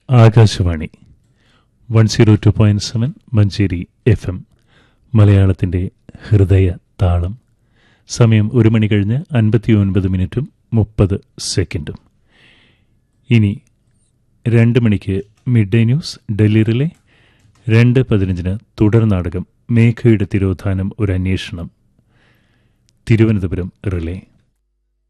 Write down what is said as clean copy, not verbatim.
Akashvani 102.7 Manjeri FM മലയാളത്തിൻ്റെ ഹൃദയ താളം. സമയം 1 മണി കഴിഞ്ഞ് 59 മിനിറ്റും 30 സെക്കൻഡും. ഇനി 2 മണിക്ക് mid day news Delhi relay. 2:15 തുടർ നാടകം മേഘയുടെ തിരോധാനം ഒരു അന്വേഷണം തിരുവനന്തപുരം റിലേ.